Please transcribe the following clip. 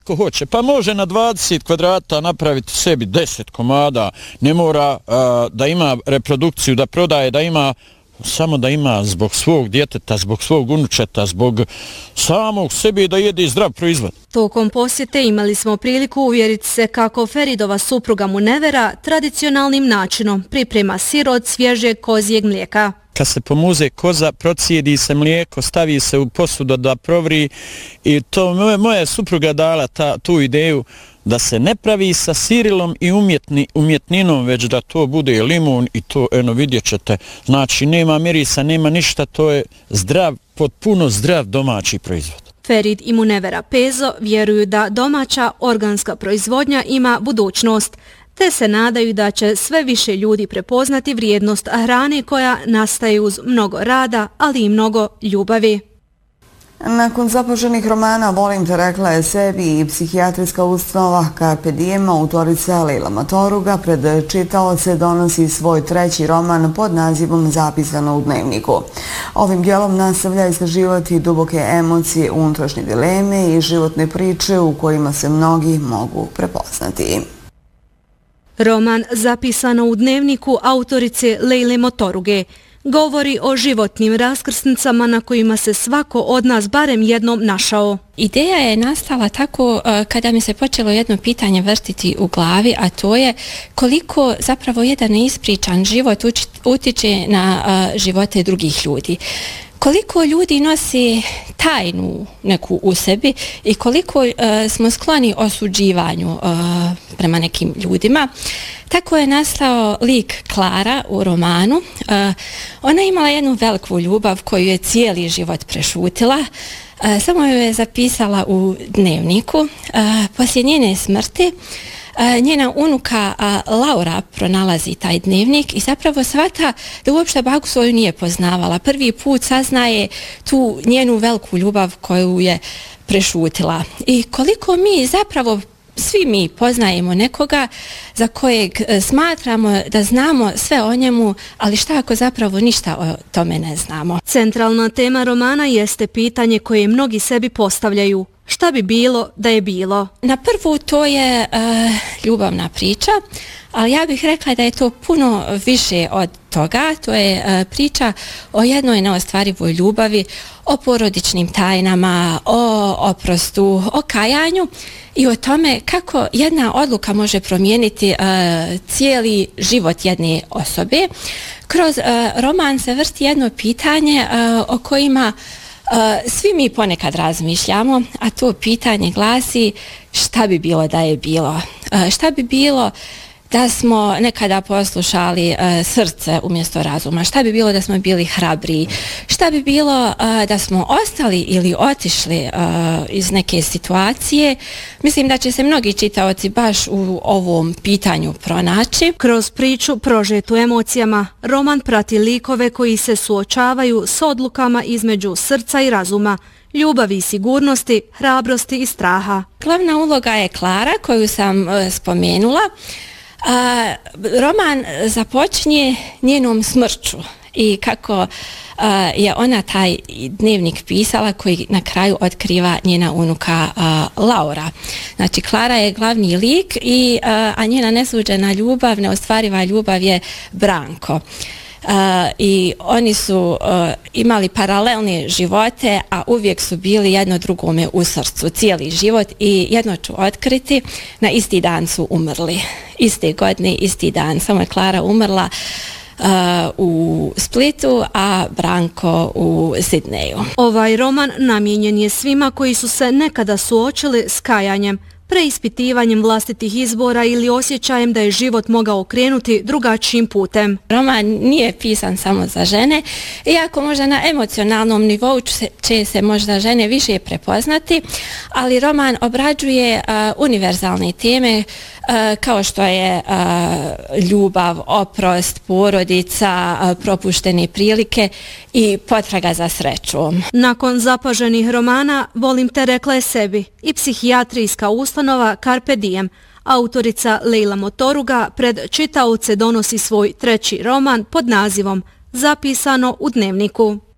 Ko hoće, pa može na 20 kvadrata napraviti sebi 10 komada, ne mora da ima reprodukciju, da prodaje, da ima, samo da ima zbog svog djeteta, zbog svog unučeta, zbog samog sebe da jede zdrav proizvod. Tokom posjete imali smo priliku uvjeriti se kako Feridova supruga Munevera tradicionalnim načinom priprema sir od svježeg kozijeg mlijeka. Kad se pomuze koza, procijedi se mlijeko, stavi se u posudu da provri i to moja supruga dala tu ideju da se ne pravi sa sirilom i umjetninom, već da to bude limun i to, vidjet ćete, znači nema mirisa, nema ništa, to je zdrav, potpuno zdrav domaći proizvod. Ferid i Munevera Pezo vjeruju da domaća organska proizvodnja ima budućnost, te se nadaju da će sve više ljudi prepoznati vrijednost hrane koja nastaje uz mnogo rada, ali i mnogo ljubavi. Nakon započenih romana Volim te, rekla je sebi i psihijatrijska ustanova Carpe Diem, autorica Leila Motoruga pred čitaoce donosi svoj treći roman pod nazivom Zapisano u dnevniku. Ovim dijelom nastavlja istraživati duboke emocije, unutrašnje dileme i životne priče u kojima se mnogi mogu prepoznati. Roman Zapisano u dnevniku autorice Leile Motoruge govori o životnim raskrsnicama na kojima se svako od nas barem jednom našao. Ideja je nastala tako kada mi se počelo jedno pitanje vrtiti u glavi, a to je koliko zapravo jedan neispričan život utiče na živote drugih ljudi. Koliko ljudi nosi tajnu neku u sebi i koliko smo skloni osuđivanju prema nekim ljudima. Tako je nastao lik Klara u romanu. Ona je imala jednu veliku ljubav koju je cijeli život prešutila. Samo ju je zapisala u dnevniku. Poslije njene smrti njena unuka Laura pronalazi taj dnevnik i zapravo shvata da uopšte baku svoju nije poznavala. Prvi put saznaje tu njenu veliku ljubav koju je prešutila. I koliko mi zapravo svi mi poznajemo nekoga za kojeg smatramo da znamo sve o njemu, ali šta ako zapravo ništa o tome ne znamo? Centralna tema romana jeste pitanje koje mnogi sebi postavljaju. Šta bi bilo da je bilo? Na prvu to je ljubavna priča, ali ja bih rekla da je to puno više od toga. To je priča o jednoj neostvarivoj ljubavi, o porodičnim tajnama, o oprostu, o kajanju i o tome kako jedna odluka može promijeniti cijeli život jedne osobe. Kroz roman se vrti jedno pitanje o kojima svi mi ponekad razmišljamo, a to pitanje glasi šta bi bilo da je bilo? Šta bi bilo da smo nekada poslušali srce umjesto razuma? Šta bi bilo da smo bili hrabri? Šta bi bilo da smo ostali ili otišli iz neke situacije? Mislim da će se mnogi čitaoci baš u ovom pitanju pronaći. Kroz priču prožetu emocijama, roman prati likove koji se suočavaju s odlukama između srca i razuma, ljubavi i sigurnosti, hrabrosti i straha. Glavna uloga je Klara koju sam spomenula. Roman započinje njenom smrću i kako je ona taj dnevnik pisala koji na kraju otkriva njena unuka Laura. Znači Klara je glavni lik a njena nesuđena ljubav, neostvariva ljubav je Branko. I oni su imali paralelne živote, a uvijek su bili jedno drugome u srcu, cijeli život, i jedno ću otkriti, na isti dan su umrli. Iste godine, isti dan, samo je Klara umrla u Splitu, a Branko u Sidneju. Ovaj roman namijenjen je svima koji su se nekada suočili s kajanjem, preispitivanjem vlastitih izbora ili osjećajem da je život mogao krenuti drugačijim putem. Roman nije pisan samo za žene, iako možda na emocionalnom nivou će se možda žene više prepoznati, ali roman obrađuje univerzalne teme kao što je ljubav, oprost, porodica, propuštene prilike i potraga za srećom. Nakon zapaženih romana Volim te, rekla je sebi i psihijatrijska ustanova Carpe Diem, autorica Leila Motoruga pred čitaoce donosi svoj treći roman pod nazivom Zapisano u dnevniku.